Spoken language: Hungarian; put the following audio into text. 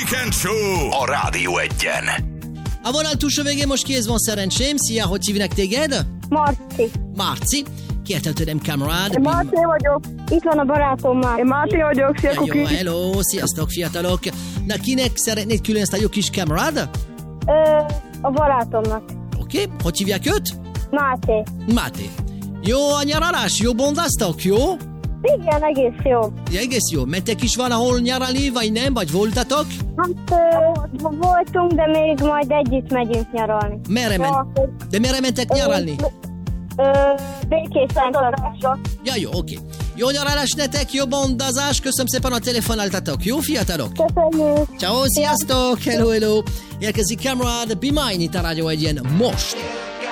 Weekend Show a Rádió Egyen. A vonal túlsó végén most kéz van szerencsém. Szia, hogy hívnak téged? Marci. Marci. Kértem tőlem kamerád. Én Marci vagyok. Itt van a barátom már. Én Marci vagyok. Szia, Jó, Kuki. hello, sziasztok fiatalok. Na, kinek szeretnéd külön ezt a jó kis kamerád? A barátomnak. Oké, hogy hívják őt? Máté. Máté. Jó a nyaralás? Jó bondáztak, jó? Igen, egész jó. Ja, egész jó. Mentek is valahol nyaralni, vagy nem? Vagy voltatok? Hát voltunk, de még majd együtt megyünk nyaralni. Merre De merre mentek nyaralni? Békés-Szentadásra. Ja, jó, oké. Jó nyaralás nektek, jó bondázás. Köszönöm szépen, a telefonáltatok. Jó, fiatalok? Köszönjük. Ciao, sziasztok! Hello, hello! Érkezik Kamerád, Be Mine itt a Rádió Egyen most!